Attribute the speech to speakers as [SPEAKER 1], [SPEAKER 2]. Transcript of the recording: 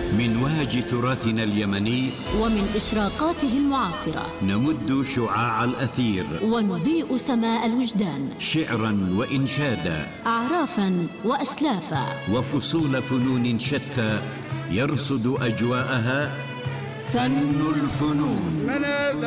[SPEAKER 1] من وهج تراثنا اليمني
[SPEAKER 2] ومن إشراقاته المعاصرة
[SPEAKER 1] نمد شعاع الأثير
[SPEAKER 2] ونضيء سماء الوجدان،
[SPEAKER 1] شعرا وإنشادا،
[SPEAKER 2] أعرافا وأسلافا،
[SPEAKER 1] وفصول فنون شتى يرصد أجواءها فن الفنون.